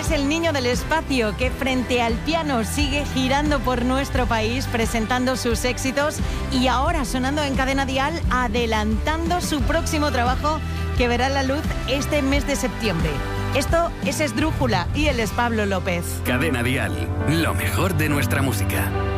es el niño del espacio que frente al piano sigue girando por nuestro país presentando sus éxitos y ahora sonando en Cadena Dial, adelantando su próximo trabajo que verá la luz este mes de septiembre. Esto es Esdrújula y él es Pablo López. Cadena Dial, lo mejor de nuestra música.